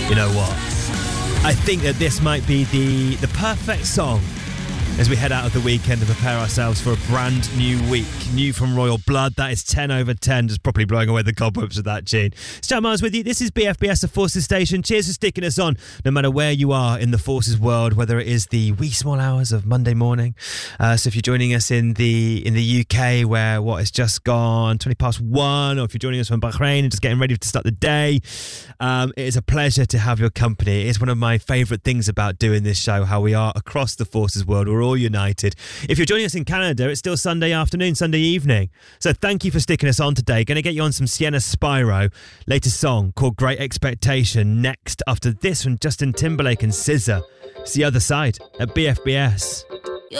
You know what? I think that this might be the perfect song as we head out of the weekend and prepare ourselves for a brand new week. New from Royal Blood, that is 10 over 10, just properly blowing away the cobwebs with that tune. It's Jack Miles with you. This is BFBS, the Forces Station. Cheers for sticking us on, no matter where you are in the Forces world, whether it is the wee small hours of Monday morning. So if you're joining us in the UK, where what has just gone 20 past 1, or if you're joining us from Bahrain and just getting ready to start the day, it is a pleasure to have your company. It is one of my favourite things about doing this show, how we are across the Forces world. We're all united. If you're joining us in Canada, it's still Sunday afternoon, Sunday evening. So thank you for sticking us on today. Going to get you on some Sienna Spyro. Latest song called Great Expectation. Next, after this from Justin Timberlake and SZA. It's The Other Side at BFBS.